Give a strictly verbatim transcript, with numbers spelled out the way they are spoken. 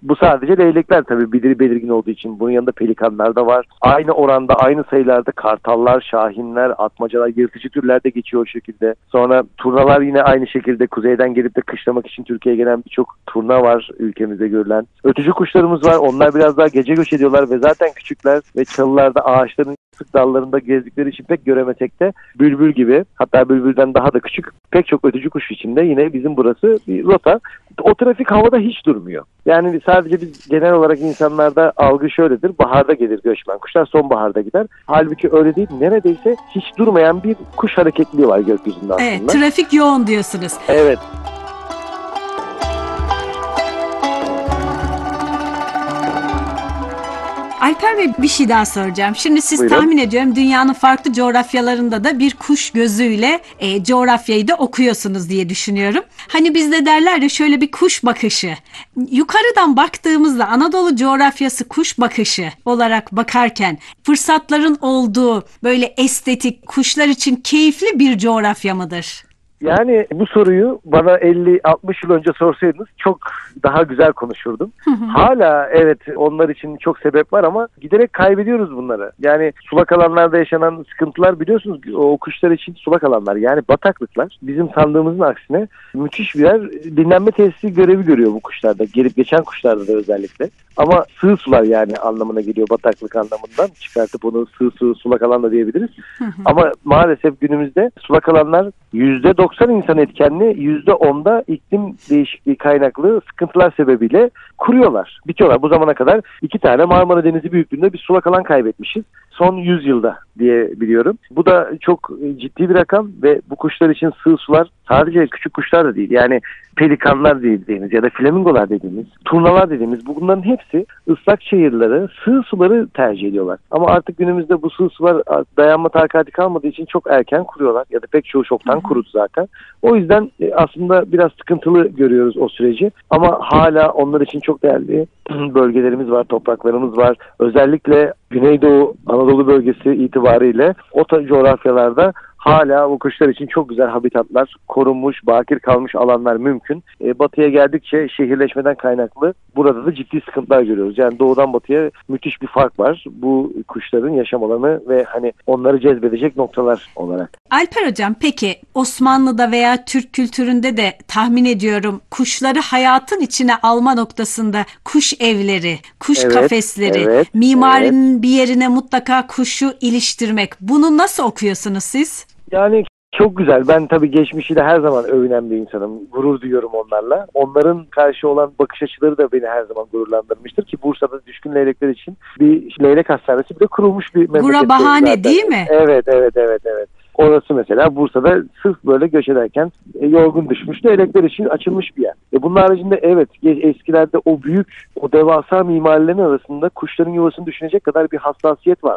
Bu sadece leylekler tabii belirgin belirgin olduğu için. Bunun yanında pelikanlar da var. Aynı oranda, aynı sayılarda kartallar, şahinler, atmacalar, yırtıcı türler de geçiyor o şekilde. Sonra turnalar yine aynı şekilde kuzeyden gelip de kışlamak için Türkiye'ye gelen birçok turna var ülkemizde görülen. Ötücü kuşlarımız var. Onlar biraz daha gece göç ediyorlar ve zaten küçükler ve çalılarda, ağaçların sık dallarında gezdikleri için pek göremesek de bülbül gibi, hatta bülbülden daha da küçük pek çok ötücü kuş içinde yine bizim burası bir rota. O trafik havada hiç durmuyor. Yani sadece biz genel olarak insanlarda algı şöyledir. Baharda gelir göçmen kuşlar, sonbaharda gider. Halbuki öyle değil. Neredeyse hiç durmayan bir kuş hareketliği var gökyüzünde aslında. Evet, trafik yoğun diyorsunuz. Evet. Alper Bey, bir şey daha soracağım. Şimdi siz Buyurun. Tahmin ediyorum dünyanın farklı coğrafyalarında da bir kuş gözüyle e, coğrafyayı da okuyorsunuz diye düşünüyorum. Hani bizde derler ya şöyle bir kuş bakışı. Yukarıdan baktığımızda Anadolu coğrafyası kuş bakışı olarak bakarken fırsatların olduğu böyle estetik, kuşlar için keyifli bir coğrafya mıdır? Yani bu soruyu bana elli altmış yıl önce sorsaydınız çok daha güzel konuşurdum. Hı hı. Hala evet, onlar için çok sebep var ama giderek kaybediyoruz bunları. Yani sulak alanlarda yaşanan sıkıntılar, biliyorsunuz o kuşlar için sulak alanlar, yani bataklıklar bizim sandığımızın aksine müthiş birer dinlenme tesisi görevi görüyor bu kuşlarda. Gelip geçen kuşlarda da özellikle. Ama sığ sular yani anlamına geliyor, bataklık anlamından çıkartıp onu sığ su sulak alan da diyebiliriz. Hı hı. Ama maalesef günümüzde sulak alanlar yüzde doksan insan etkenli, yüzde onda iklim değişikliği kaynaklı sıkıntılar sebebiyle kuruyorlar, bitiyorlar. Bu zamana kadar iki tane Marmara Denizi büyüklüğünde bir sulak alan kaybetmişiz son yüz yılda diye biliyorum. Bu da çok ciddi bir rakam ve bu kuşlar için sığ sular sadece küçük kuşlar da değil. Yani pelikanlar dediğimiz ya da flamingolar dediğimiz, turnalar dediğimiz, bunların hepsi ıslak çayırları, sığ suları tercih ediyorlar. Ama artık günümüzde bu sığ sular dayanma takati kalmadığı için çok erken kuruyorlar ya da pek çoğu çoktan kurudu zaten. O yüzden aslında biraz sıkıntılı görüyoruz o süreci. Ama hala onlar için çok değerli bölgelerimiz var, topraklarımız var. Özellikle Güneydoğu Anadolu bölgesi itibariyle o coğrafyalarda hala bu kuşlar için çok güzel habitatlar, korunmuş, bakir kalmış alanlar mümkün. E, batıya geldikçe şehirleşmeden kaynaklı burada da ciddi sıkıntılar görüyoruz. Yani doğudan batıya müthiş bir fark var bu kuşların yaşam alanı ve hani onları cezbedecek noktalar olarak. Alper Hocam, peki Osmanlı'da veya Türk kültüründe de tahmin ediyorum kuşları hayatın içine alma noktasında kuş evleri, kuş Evet, kafesleri, evet, mimarinin evet. bir yerine mutlaka kuşu iliştirmek. Bunu nasıl okuyorsunuz siz? Yani çok güzel. Ben tabii geçmişiyle her zaman övünen bir insanım. Gurur duyuyorum onlarla. Onların karşı olan bakış açıları da beni her zaman gururlandırmıştır ki Bursa'da düşkün leylekler için bir leylek hastanesi bile kurulmuş bir memleket. Gura bahane zaten. değil mi? Evet, evet, evet, evet. Orası mesela Bursa'da sırf böyle göç ederken e, yorgun düşmüş leylekler için açılmış bir yer. E bunun haricinde evet, eskilerde o büyük, o devasa mimarilerin arasında kuşların yuvasını düşünecek kadar bir hassasiyet var.